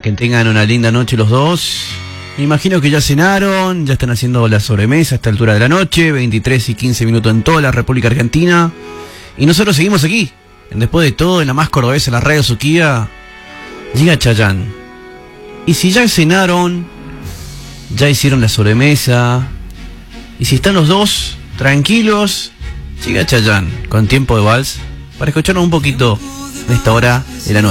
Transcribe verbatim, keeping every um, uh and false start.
Que tengan una linda noche los dos. Me imagino que ya cenaron, ya están haciendo la sobremesa a esta altura de la noche, veintitrés y quince minutos en toda la República Argentina. Y nosotros seguimos aquí, después de todo, en la más cordobesa, la radio Suquía, llega Chayanne. Y si ya cenaron, ya hicieron la sobremesa, y si están los dos tranquilos, llega Chayanne con Tiempo de Vals para escucharnos un poquito de esta hora de la noche.